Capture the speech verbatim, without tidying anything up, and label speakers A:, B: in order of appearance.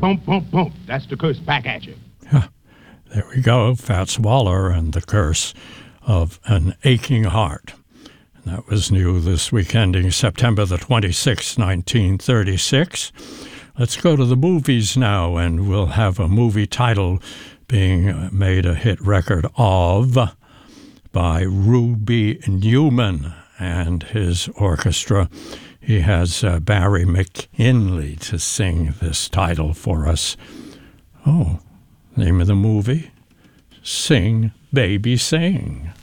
A: Bump, bump, bump. That's the curse back at you.
B: There we go, Fats Waller and the Curse of an Aching Heart. And that was new this week, ending September the twenty-sixth, nineteen thirty-six. Let's go to the movies now, and we'll have a movie title being made a hit record of by Ruby Newman and his orchestra. He has uh, Barry McKinley to sing this title for us. Oh, name of the movie? Sing, Baby, Sing.